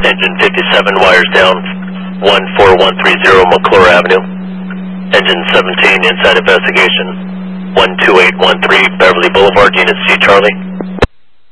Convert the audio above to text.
Engine 57, wires down, 14130 McClure Avenue. Engine 17, inside investigation, 12813 Beverly Boulevard, Unit C, Charlie.